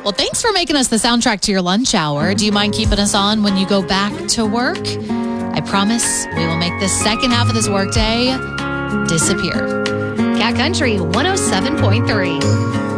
Well, thanks for making us the soundtrack to your lunch hour. Do you mind keeping us on when you go back to work? I promise we will make the second half of this workday disappear. Cat Country 107.3.